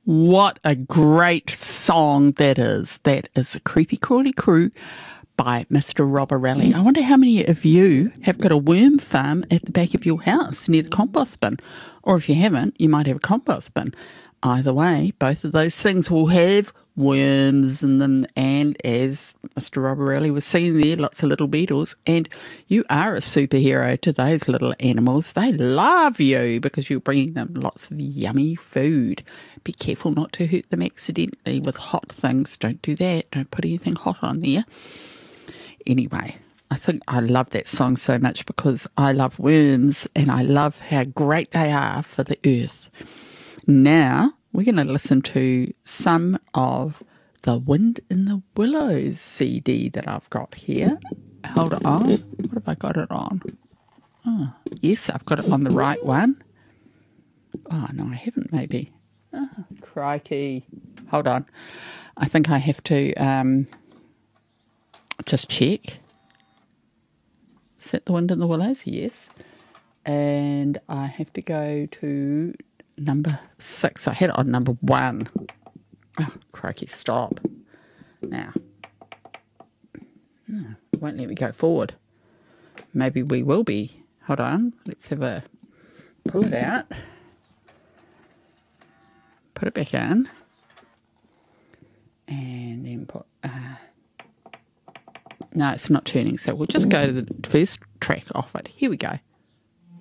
What a great song that is. That is a Creepy Crawly Crew by Mr. Robert Raleigh. I wonder how many of you have got a worm farm at the back of your house near the compost bin. Or if you haven't, you might have a compost bin. Either way, both of those things will have worms in them, and as Mr. Robert Raleigh was saying there, lots of little beetles, and you are a superhero to those little animals. They love you because you're bringing them lots of yummy food. Be careful not to hurt them accidentally with hot things. Don't do that. Don't put anything hot on there. Anyway, I think I love that song so much because I love worms and I love how great they are for the earth. Now, we're going to listen to some of the Wind in the Willows CD that I've got here. Hold it on. What have I got it on? Oh, yes, I've got it on the right one. Oh, no, I haven't maybe. Oh, crikey. Hold on. I think I have to just check. Is that the Wind in the Willows? Yes. And I have to go to number 6. I had it on number 1. Oh, crikey, stop. Now. Oh, won't let me go forward. Maybe we will be. Hold on. Let's have a... Pull it out. Put it back in. And then put... no, it's not turning, so we'll just go to the first track off it. Here we go.